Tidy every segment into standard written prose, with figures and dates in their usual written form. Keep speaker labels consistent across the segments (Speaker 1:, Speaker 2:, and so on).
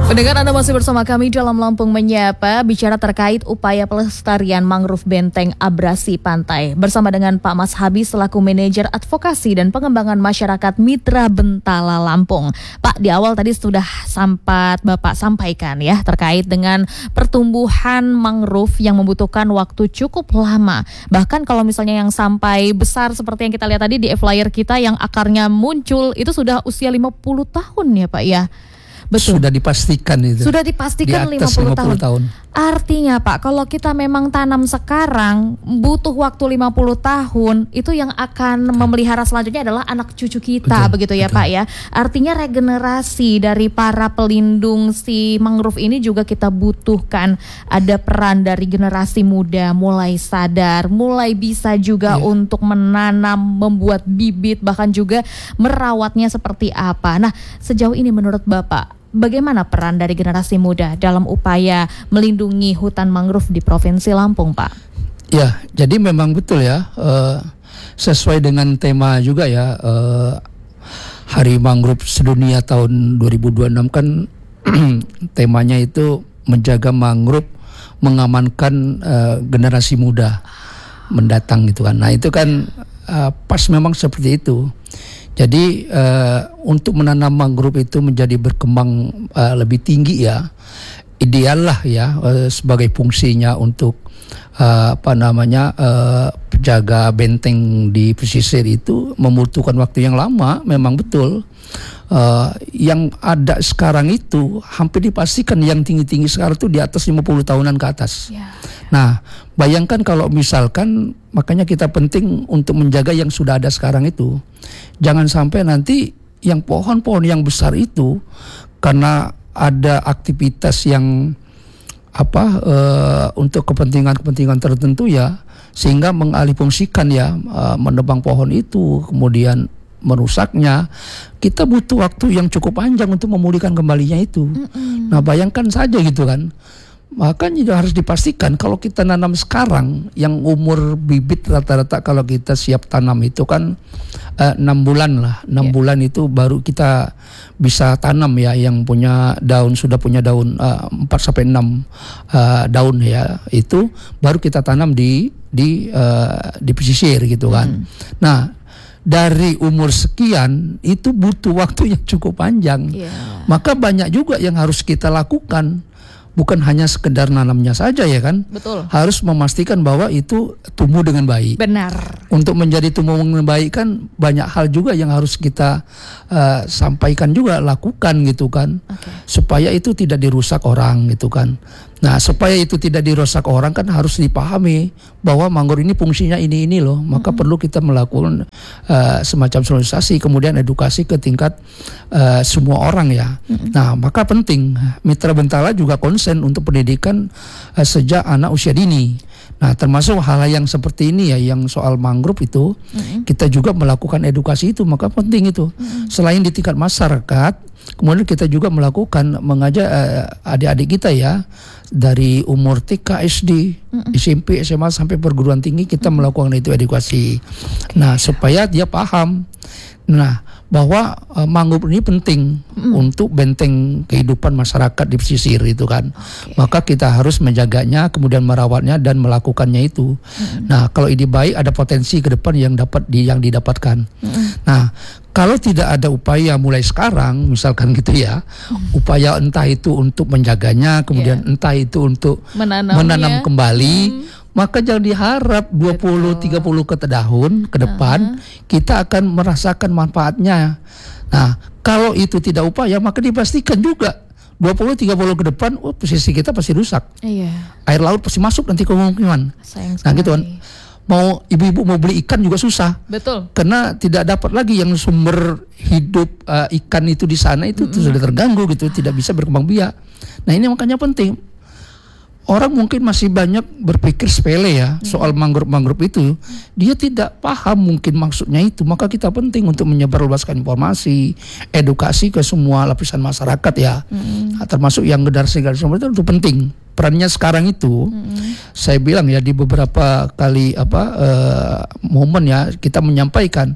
Speaker 1: Pendengar, Anda masih bersama kami dalam Lampung Menyapa, bicara terkait upaya pelestarian mangrove benteng abrasi pantai. Bersama dengan Pak Mas Habi selaku manajer advokasi dan pengembangan masyarakat Mitra Bentala Lampung. Pak, di awal tadi sudah sempat Bapak sampaikan ya terkait dengan pertumbuhan mangrove yang membutuhkan waktu cukup lama. Bahkan kalau misalnya yang sampai besar seperti yang kita lihat tadi di flyer kita yang akarnya muncul itu sudah usia 50 tahun ya Pak ya. Betul.
Speaker 2: Sudah dipastikan itu.
Speaker 1: Sudah dipastikan
Speaker 2: di atas
Speaker 1: 50 tahun. Artinya Pak, kalau kita memang tanam sekarang butuh waktu 50 tahun, itu yang akan memelihara selanjutnya adalah anak cucu kita, begitu ya Pak ya. Artinya regenerasi dari para pelindung si mangrove ini juga kita butuhkan. Ada peran dari generasi muda mulai sadar, mulai bisa juga untuk menanam, membuat bibit, bahkan juga merawatnya seperti apa. Nah, sejauh ini menurut Bapak, bagaimana peran dari generasi muda dalam upaya melindungi hutan mangrove di Provinsi Lampung, Pak?
Speaker 2: Ya, jadi memang betul ya, sesuai dengan tema juga ya, Hari Mangrove Sedunia tahun 2026 kan temanya itu menjaga mangrove, mengamankan generasi muda mendatang gitu kan. Nah itu kan pas memang seperti itu. Jadi untuk menanam mangrove itu menjadi berkembang lebih tinggi ya, ideal lah ya sebagai fungsinya untuk penjaga benteng di pesisir itu membutuhkan waktu yang lama, memang betul. Yang ada sekarang itu hampir dipastikan yang tinggi-tinggi sekarang itu di atas 50 tahunan ke atas. Nah, bayangkan kalau misalkan, makanya kita penting untuk menjaga yang sudah ada sekarang itu. Jangan sampai nanti yang pohon-pohon yang besar itu karena ada aktivitas yang untuk kepentingan tertentu ya, sehingga mengalihfungsikan ya, menebang pohon itu, kemudian merusaknya. Kita butuh waktu yang cukup panjang untuk memulihkan kembalinya itu. Nah, bayangkan saja gitu kan. Maka juga harus dipastikan kalau kita nanam sekarang yang umur bibit rata-rata kalau kita siap tanam itu kan 6 bulan lah. 6 bulan itu baru kita bisa tanam ya, yang punya daun, sudah punya daun 4 sampai 6 daun ya, itu baru kita tanam di pesisir gitu kan. Nah, dari umur sekian itu butuh waktu yang cukup panjang. Maka banyak juga yang harus kita lakukan. Bukan hanya sekedar nanamnya saja ya kan.
Speaker 1: Betul.
Speaker 2: Harus memastikan bahwa itu tumbuh dengan baik.
Speaker 1: Benar.
Speaker 2: Untuk menjadi tumbuh dengan baik kan banyak hal juga yang harus kita sampaikan juga, lakukan gitu kan. Supaya itu tidak dirusak orang gitu kan. Nah, supaya itu tidak dirusak orang kan harus dipahami bahwa mangrove ini fungsinya ini loh. Maka perlu kita melakukan semacam sosialisasi, kemudian edukasi ke tingkat semua orang ya. Nah, maka penting Mitra Bentala juga konsen untuk pendidikan sejak anak usia dini. Nah, termasuk hal yang seperti ini ya, yang soal mangrove itu kita juga melakukan edukasi itu, maka penting itu. Selain di tingkat masyarakat, kemudian kita juga melakukan mengajak adik-adik kita ya, dari umur TK, SD, SMP, SMA sampai perguruan tinggi kita melakukan itu edukasi. Nah, supaya dia paham. Nah, bahwa mangrove ini penting untuk benteng kehidupan masyarakat di pesisir itu kan. Maka kita harus menjaganya, kemudian merawatnya dan melakukannya itu. Nah, kalau ini baik, ada potensi ke depan yang didapatkan. Nah, kalau tidak ada upaya mulai sekarang, misalkan gitu ya, upaya entah itu untuk menjaganya, kemudian entah itu untuk menanam kembali, maka jangan diharap 20-30 tahun ke depan kita akan merasakan manfaatnya. Nah, kalau itu tidak upaya, maka dipastikan juga 20-30 ke depan, posisi kita pasti rusak. Air laut pasti masuk nanti ke pemukiman. Nah, gitu kan. Mau ibu-ibu mau beli ikan juga susah.
Speaker 1: Betul.
Speaker 2: Karena tidak dapat lagi yang sumber hidup ikan itu di sana itu sudah terganggu gitu, tidak bisa berkembang biak. Nah, ini makanya penting. Orang mungkin masih banyak berpikir sepele ya soal mangrove itu. Dia tidak paham mungkin maksudnya itu. Maka kita penting untuk menyebarluaskan informasi, edukasi ke semua lapisan masyarakat ya. Termasuk yang generasi itu penting. Perannya sekarang itu, saya bilang ya di beberapa kali momen ya kita menyampaikan,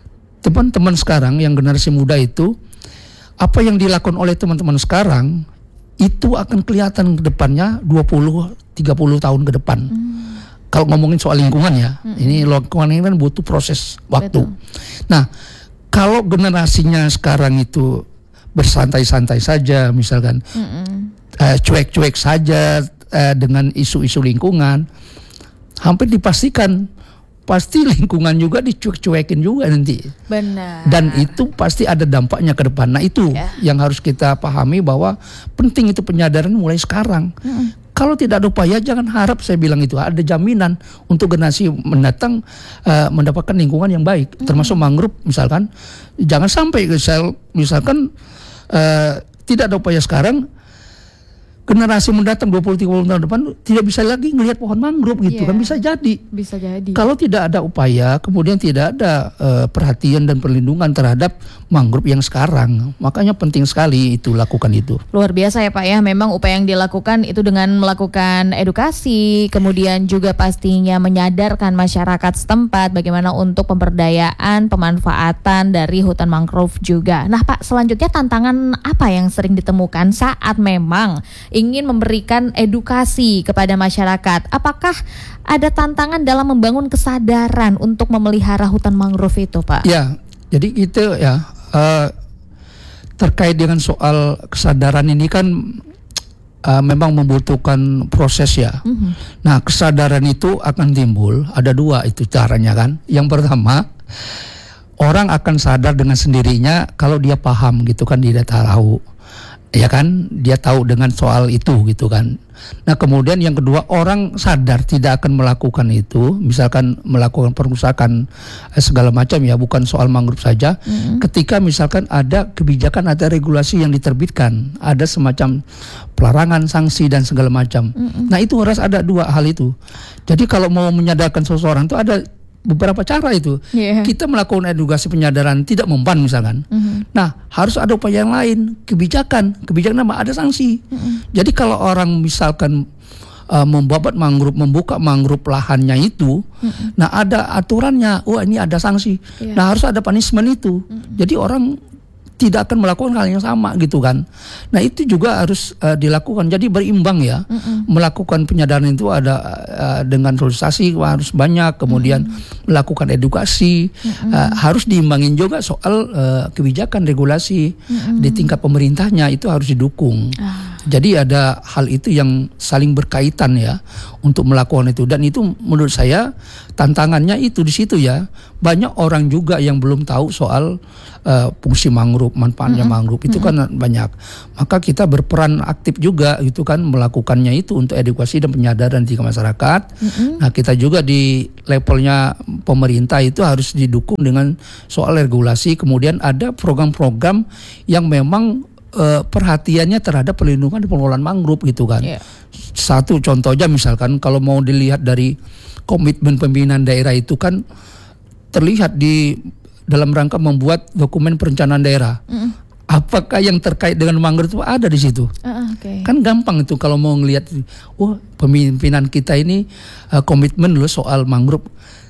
Speaker 2: teman-teman sekarang yang generasi muda itu, apa yang dilakukan oleh teman-teman sekarang itu akan kelihatan ke depannya 20-30 tahun ke depan. Kalau ngomongin soal lingkungan ya, ini lingkungan ini kan butuh proses waktu.
Speaker 1: Betul.
Speaker 2: Nah, kalau generasinya sekarang itu bersantai-santai saja, misalkan cuek-cuek saja dengan isu-isu lingkungan, hampir dipastikan pasti lingkungan juga dicuek-cuekin juga nanti.
Speaker 1: Benar.
Speaker 2: Dan itu pasti ada dampaknya ke depan. Nah itu yang harus kita pahami, bahwa penting itu penyadaran mulai sekarang. Kalau tidak ada upaya, jangan harap saya bilang itu ada jaminan untuk generasi mendatang mendapatkan lingkungan yang baik, termasuk mangrove misalkan. Jangan sampai misalkan tidak ada upaya sekarang, generasi mendatang 20-30 tahun depan tidak bisa lagi melihat pohon mangrove gitu kan, bisa jadi.
Speaker 1: Bisa jadi.
Speaker 2: Kalau tidak ada upaya, kemudian tidak ada perhatian dan perlindungan terhadap mangrove yang sekarang, makanya penting sekali itu lakukan itu.
Speaker 1: Luar biasa ya Pak ya, memang upaya yang dilakukan itu dengan melakukan edukasi, kemudian juga pastinya menyadarkan masyarakat setempat bagaimana untuk pemberdayaan, pemanfaatan dari hutan mangrove juga. Nah Pak, selanjutnya tantangan apa yang sering ditemukan saat memang ingin memberikan edukasi kepada masyarakat? Apakah ada tantangan dalam membangun kesadaran untuk memelihara hutan mangrove itu Pak? Ya,
Speaker 2: jadi itu ya terkait dengan soal kesadaran ini kan memang membutuhkan proses ya. Nah, kesadaran itu akan timbul, ada dua itu caranya kan. Yang pertama, orang akan sadar dengan sendirinya kalau dia paham gitu kan, dia tahu. Ya kan, dia tahu dengan soal itu gitu kan. Nah kemudian yang kedua, orang sadar tidak akan melakukan itu, misalkan melakukan perusakan segala macam ya, bukan soal mangrove saja. Ketika misalkan ada kebijakan, ada regulasi yang diterbitkan, ada semacam pelarangan, sanksi dan segala macam. Nah itu harus ada dua hal itu. Jadi kalau mau menyadarkan seseorang itu ada beberapa cara itu. Kita melakukan edukasi penyadaran tidak mempan misalkan. Nah harus ada upaya yang lain, kebijakan apa, ada sanksi. Jadi kalau orang misalkan membabat mangrove, membuka mangrove lahannya itu, nah ada aturannya, ini ada sanksi. Nah harus ada punishment itu. Jadi orang tidak akan melakukan hal yang sama gitu kan. Nah itu juga harus dilakukan. Jadi berimbang ya. Melakukan penyadaran itu ada dengan sosialisasi harus banyak, kemudian melakukan edukasi, harus diimbangin juga soal kebijakan regulasi di tingkat pemerintahnya itu harus didukung. Jadi ada hal itu yang saling berkaitan ya untuk melakukan itu, dan itu menurut saya tantangannya itu di situ ya. Banyak orang juga yang belum tahu soal fungsi mangrove, manfaatnya mangrove itu kan banyak. Maka kita berperan aktif juga gitu kan melakukannya itu untuk edukasi dan penyadaran di masyarakat. Nah kita juga di levelnya pemerintah itu harus didukung dengan soal regulasi. Kemudian ada program-program yang memang perhatiannya terhadap perlindungan dan pengelolaan mangrove gitu kan. Satu contohnya misalkan kalau mau dilihat dari komitmen pimpinan daerah itu kan terlihat di dalam rangka membuat dokumen perencanaan daerah. Apakah yang terkait dengan mangrove itu ada di situ? Kan gampang itu kalau mau ngelihat, pemimpinan kita ini komitmen loh soal mangrove.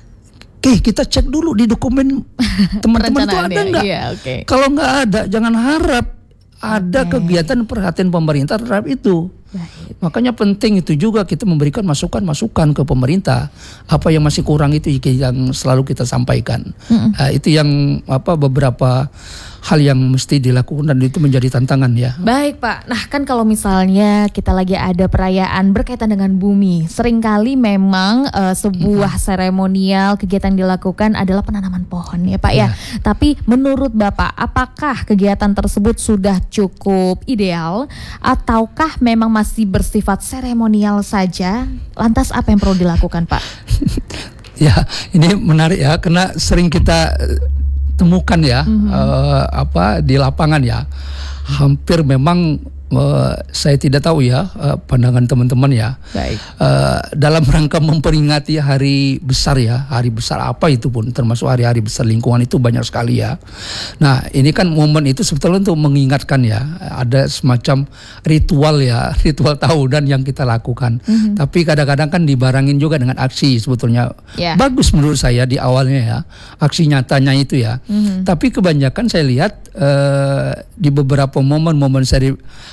Speaker 2: Oke, kita cek dulu di dokumen teman-teman itu ada nggak? Kalau nggak ada, jangan harap ada kegiatan perhatian pemerintah terhadap itu. Makanya penting itu juga kita memberikan masukan-masukan ke pemerintah. Apa yang masih kurang itu yang selalu kita sampaikan. Itu yang beberapa hal yang mesti dilakukan dan itu menjadi tantangan ya.
Speaker 1: Baik Pak, nah kan kalau misalnya kita lagi ada perayaan berkaitan dengan bumi, seringkali memang sebuah seremonial kegiatan yang dilakukan adalah penanaman pohon ya Pak ya. Tapi menurut Bapak, apakah kegiatan tersebut sudah cukup ideal ataukah memang masih bersifat seremonial saja? Lantas apa yang perlu dilakukan Pak?
Speaker 2: Ya ini menarik ya, karena sering kita temukan ya di lapangan ya, hampir memang saya tidak tahu ya pandangan teman-teman ya. Dalam rangka memperingati hari besar ya, hari besar apa itu pun termasuk hari-hari besar lingkungan itu banyak sekali ya. Nah ini kan momen itu sebetulnya untuk mengingatkan ya, ada semacam ritual ya, ritual tahunan yang kita lakukan. Tapi kadang-kadang kan dibarengin juga dengan aksi sebetulnya. Bagus menurut saya di awalnya ya, aksi nyatanya itu ya. Tapi kebanyakan saya lihat di beberapa momen-momen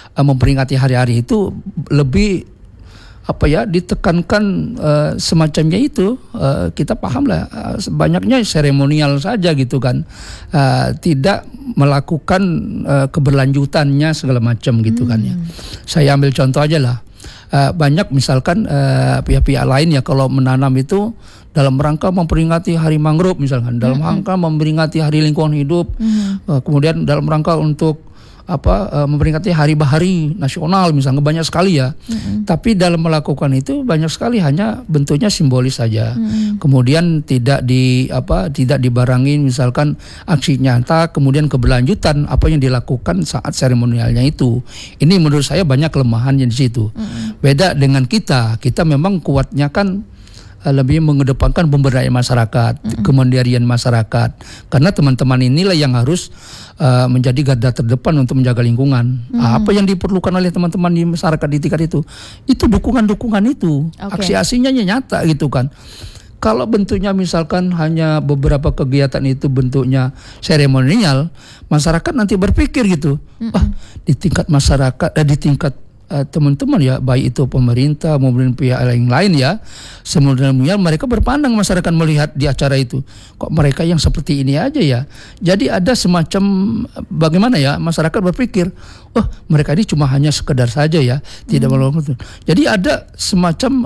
Speaker 2: memperingati hari-hari itu lebih ditekankan semacamnya itu, kita paham lah, banyaknya seremonial saja gitu kan, tidak melakukan keberlanjutannya segala macam gitu kan ya. Saya ambil contoh aja lah, banyak misalkan pihak-pihak lain ya kalau menanam itu dalam rangka memperingati hari mangrove misalkan, dalam rangka memperingati hari lingkungan hidup, kemudian dalam rangka untuk memperingati hari bahari nasional misalnya, banyak sekali ya. Tapi dalam melakukan itu banyak sekali hanya bentuknya simbolis saja. Kemudian tidak dibarengi misalkan aksi nyata, kemudian keberlanjutan apa yang dilakukan saat seremonialnya itu. Ini menurut saya banyak kelemahannya di situ. Beda dengan kita memang kuatnya kan lebih mengedepankan pemberdayaan masyarakat, kemandirian masyarakat. Karena teman-teman inilah yang harus menjadi garda terdepan untuk menjaga lingkungan. Apa yang diperlukan oleh teman-teman di masyarakat di tingkat itu dukungan-dukungan itu. Aksi-aksinya nyata gitu kan. Kalau bentuknya misalkan hanya beberapa kegiatan itu bentuknya seremonial, masyarakat nanti berpikir gitu, di tingkat masyarakat, di tingkat teman-teman ya, baik itu pemerintah maupun pihak lain ya, sebenarnya mereka berpandang, masyarakat melihat di acara itu, kok mereka yang seperti ini aja ya. Jadi ada semacam bagaimana ya, masyarakat berpikir, mereka ini cuma hanya sekedar saja ya, tidak melakukan. Jadi ada semacam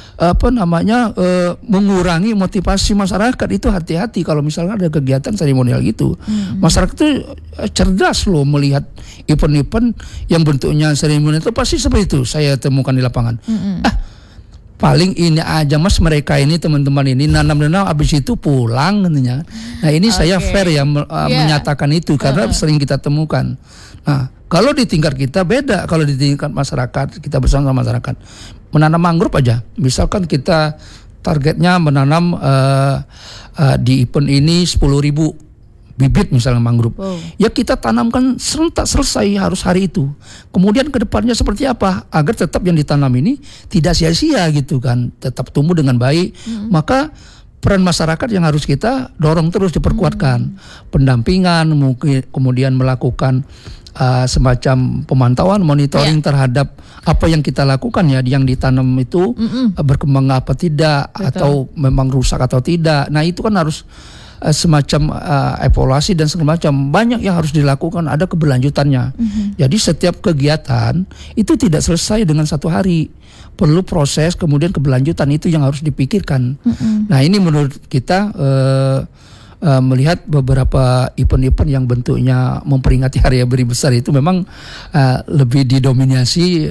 Speaker 2: mengurangi motivasi masyarakat itu. Hati-hati kalau misalnya ada kegiatan seremonial gitu. Masyarakat itu cerdas loh melihat event-event yang bentuknya seremonial itu pasti seperti itu. Saya temukan di lapangan. Paling ini aja mas, mereka ini teman-teman ini nanam-nanam habis itu pulang katanya. Nah ini saya fair ya menyatakan itu karena sering kita temukan. Nah kalau di tingkat kita beda, kalau di tingkat masyarakat kita bersama masyarakat menanam mangrove aja. Misalkan kita targetnya menanam di event ini 10.000 bibit misalnya mangrove. Ya kita tanamkan serentak selesai harus hari itu. Kemudian ke depannya seperti apa agar tetap yang ditanam ini tidak sia-sia gitu kan, tetap tumbuh dengan baik. Maka peran masyarakat yang harus kita dorong terus diperkuatkan. Pendampingan, mungkin kemudian melakukan semacam pemantauan, monitoring terhadap apa yang kita lakukan ya, yang ditanam itu berkembang apa tidak, atau memang rusak atau tidak. Nah itu kan harus semacam evaluasi dan segala macam, banyak yang harus dilakukan, ada keberlanjutannya. Jadi setiap kegiatan itu tidak selesai dengan satu hari, perlu proses, kemudian keberlanjutan itu yang harus dipikirkan. Nah ini menurut kita melihat beberapa event-event yang bentuknya memperingati hari yang besar itu memang lebih didominasi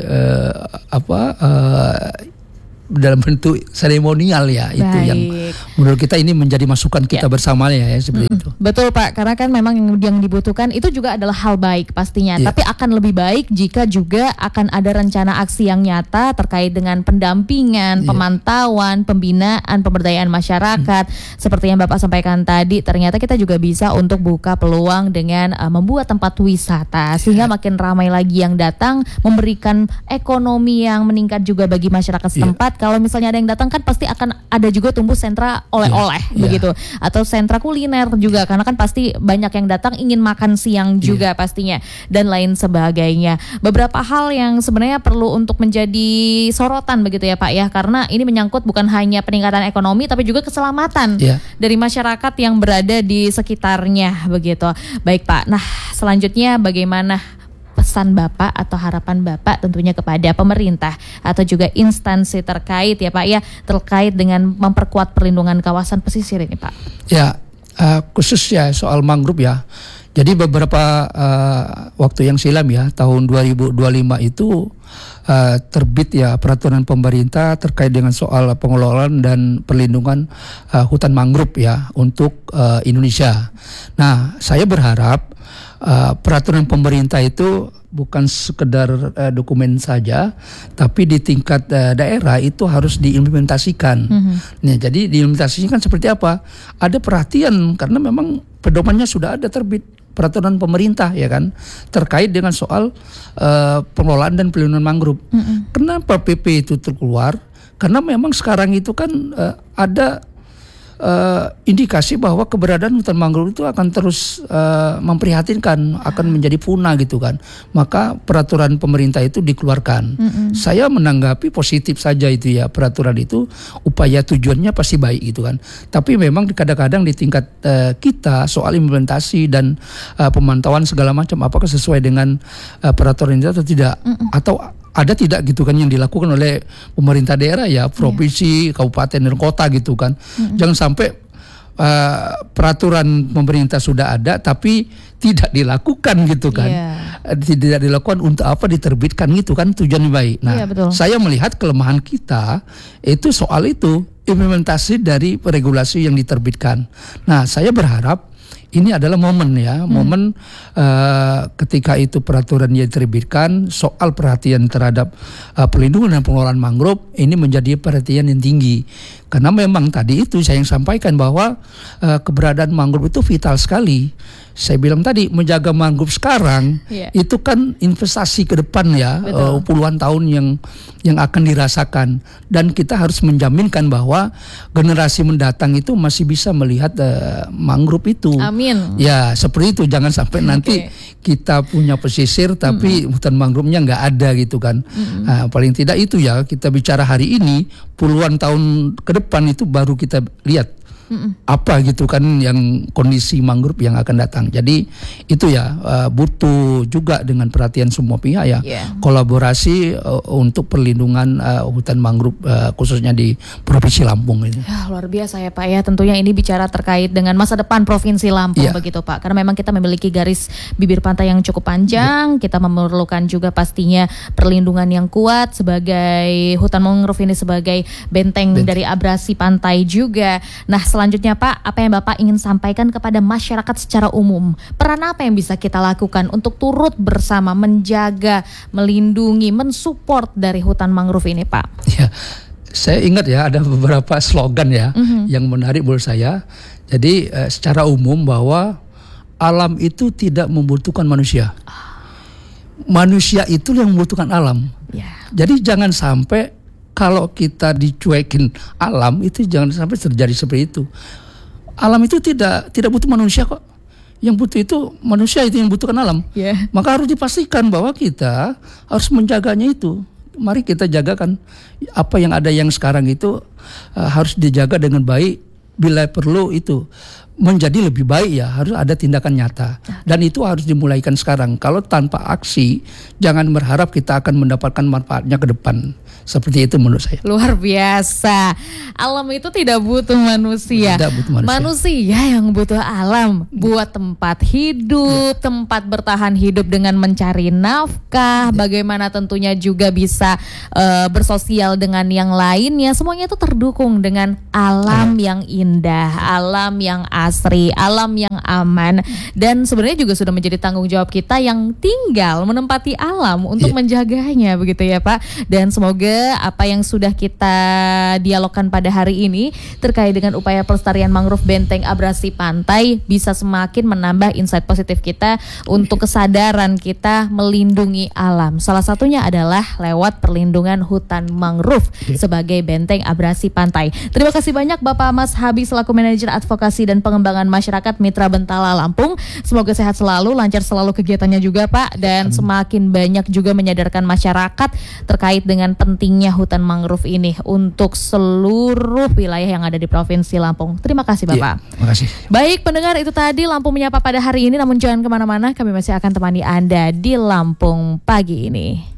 Speaker 2: dalam bentuk seremonial ya. Baik. Itu yang menurut kita ini menjadi masukan kita bersama ya seperti itu.
Speaker 1: Betul Pak, karena kan memang yang dibutuhkan itu juga adalah hal baik pastinya, tapi akan lebih baik jika juga akan ada rencana aksi yang nyata terkait dengan pendampingan, pemantauan, pembinaan, pemberdayaan masyarakat. Seperti yang Bapak sampaikan tadi, ternyata kita juga bisa untuk buka peluang dengan membuat tempat wisata sehingga makin ramai lagi yang datang, memberikan ekonomi yang meningkat juga bagi masyarakat setempat. Kalau misalnya ada yang datang kan pasti akan ada juga tumbuh sentra oleh-oleh begitu, atau sentra kuliner juga, karena kan pasti banyak yang datang ingin makan siang juga pastinya, dan lain sebagainya. Beberapa hal yang sebenarnya perlu untuk menjadi sorotan begitu ya Pak ya, karena ini menyangkut bukan hanya peningkatan ekonomi tapi juga keselamatan dari masyarakat yang berada di sekitarnya begitu. Baik Pak, nah selanjutnya bagaimana pesan Bapak atau harapan Bapak tentunya kepada pemerintah atau juga instansi terkait ya Pak ya, terkait dengan memperkuat perlindungan kawasan pesisir ini Pak?
Speaker 2: Ya, khususnya soal mangrove ya. Jadi beberapa waktu yang silam ya, tahun 2025 itu terbit ya peraturan pemerintah terkait dengan soal pengelolaan dan perlindungan hutan mangrove ya untuk Indonesia. Nah, saya berharap peraturan pemerintah itu bukan sekedar dokumen saja, tapi di tingkat daerah itu harus diimplementasikan. Nah, jadi diimplementasikan seperti apa? Ada perhatian karena memang pedomannya sudah ada terbit peraturan pemerintah ya kan, terkait dengan soal pengelolaan dan pelindungan mangrove. Kenapa PP itu terkeluar? Karena memang sekarang itu kan ada indikasi bahwa keberadaan hutan mangrove itu akan terus memprihatinkan, akan menjadi punah gitu kan. Maka peraturan pemerintah itu dikeluarkan. Saya menanggapi positif saja itu ya, peraturan itu upaya tujuannya pasti baik gitu kan. Tapi memang kadang-kadang di tingkat kita soal implementasi dan pemantauan segala macam apakah sesuai dengan peraturan itu atau tidak, atau ada tidak gitu kan yang dilakukan oleh pemerintah daerah ya, provinsi, kabupaten dan kota gitu kan. Jangan sampai peraturan pemerintah sudah ada tapi tidak dilakukan gitu kan. Tidak dilakukan, untuk apa diterbitkan gitu kan, tujuan baik. Nah, saya melihat kelemahan kita itu soal itu, implementasi dari regulasi yang diterbitkan. Nah, saya berharap ini adalah momen ya, momen ketika itu peraturan yang diterbitkan, soal perhatian terhadap perlindungan dan pengelolaan mangrove ini menjadi perhatian yang tinggi. Karena memang tadi itu saya yang sampaikan bahwa keberadaan mangrove itu vital sekali. Saya bilang tadi, menjaga mangrove sekarang itu kan investasi ke depan ya, puluhan tahun yang akan dirasakan, dan kita harus menjaminkan bahwa generasi mendatang itu masih bisa melihat mangrove itu.
Speaker 1: Amin.
Speaker 2: Ya seperti itu, jangan sampai nanti kita punya pesisir tapi hutan mangrove-nya nggak ada gitu kan. Nah, paling tidak itu ya, kita bicara hari ini, puluhan tahun ke depan itu baru kita lihat apa gitu kan yang kondisi mangrove yang akan datang. Jadi itu ya butuh juga dengan perhatian semua pihak ya, kolaborasi untuk perlindungan hutan mangrove khususnya di Provinsi Lampung ini.
Speaker 1: Ya, luar biasa ya Pak ya, tentunya ini bicara terkait dengan masa depan Provinsi Lampung begitu Pak, karena memang kita memiliki garis bibir pantai yang cukup panjang, kita memerlukan juga pastinya perlindungan yang kuat sebagai hutan mangrove ini sebagai benteng dari abrasi pantai juga. Nah, selanjutnya Pak, apa yang Bapak ingin sampaikan kepada masyarakat secara umum? Peran apa yang bisa kita lakukan untuk turut bersama menjaga, melindungi, mensupport dari hutan mangrove ini Pak?
Speaker 2: Ya, saya ingat ya ada beberapa slogan ya yang menarik menurut saya. Jadi secara umum bahwa alam itu tidak membutuhkan manusia. Manusia itu yang membutuhkan alam. Jadi jangan sampai kalau kita dicuekin alam itu, jangan sampai terjadi seperti itu. Alam itu tidak butuh manusia kok. Yang butuh itu manusia, itu yang butuhkan alam. Maka harus dipastikan bahwa kita harus menjaganya itu. Mari kita jagakan apa yang ada yang sekarang itu, harus dijaga dengan baik. Bila perlu itu menjadi lebih baik ya, harus ada tindakan nyata. Dan itu harus dimulaikan sekarang. Kalau tanpa aksi, jangan berharap kita akan mendapatkan manfaatnya ke depan. Seperti itu menurut saya.
Speaker 1: Luar biasa. Alam itu tidak butuh manusia.
Speaker 2: Tidak butuh manusia.
Speaker 1: Manusia yang butuh alam buat tempat hidup, tempat bertahan hidup dengan mencari nafkah, bagaimana tentunya juga bisa bersosial dengan yang lainnya. Semuanya itu terdukung dengan alam yang indah, alam yang asri, alam yang aman. Dan sebenarnya juga sudah menjadi tanggung jawab kita yang tinggal menempati alam untuk menjaganya, begitu ya Pak. Dan semoga apa yang sudah kita dialogkan pada hari ini terkait dengan upaya pelestarian mangrove benteng abrasi pantai bisa semakin menambah insight positif kita untuk kesadaran kita melindungi alam. Salah satunya adalah lewat perlindungan hutan mangrove sebagai benteng abrasi pantai. Terima kasih banyak Bapak Mas Habi selaku Manajer Advokasi dan Pengembangan Masyarakat Mitra Bentala Lampung. Semoga sehat selalu, lancar selalu kegiatannya juga Pak, dan semakin banyak juga menyadarkan masyarakat terkait dengan pentingnya hutan mangrove ini untuk seluruh wilayah yang ada di Provinsi Lampung. Terima kasih Bapak.
Speaker 2: Terima kasih.
Speaker 1: Baik pendengar, itu tadi Lampung Menyapa pada hari ini, namun jangan kemana-mana, kami masih akan temani Anda di Lampung pagi ini.